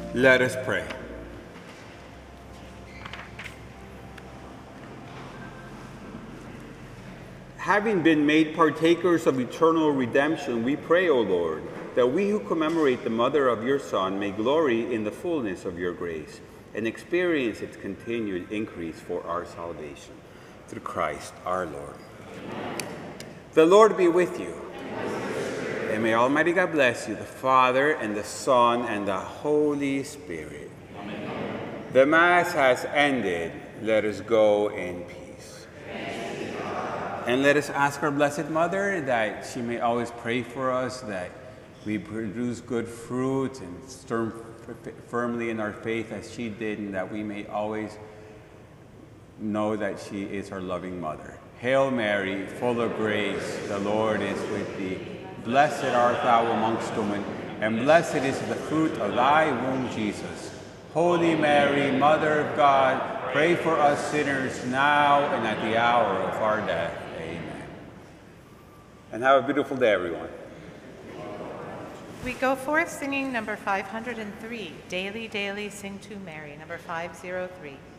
Let us pray. Having been made partakers of eternal redemption, we pray, O Lord, that we who commemorate the mother of your Son may glory in the fullness of your grace and experience its continued increase for our salvation. Through Christ our Lord. Amen. The Lord be with you. And may Almighty God bless you, the Father, and the Son, and the Holy Spirit. Amen. The Mass has ended. Let us go in peace. And let us ask our Blessed Mother that she may always pray for us, that we produce good fruit and stand firmly in our faith as she did, and that we may always know that she is our loving Mother. Hail Mary, full of grace, the Lord is with thee. Blessed art thou amongst women, and blessed is the fruit of thy womb, Jesus. Holy Mary, Mother of God, pray for us sinners now and at the hour of our death. And have a beautiful day, everyone. We go forth singing number 503, Daily, Daily Sing to Mary, number 503.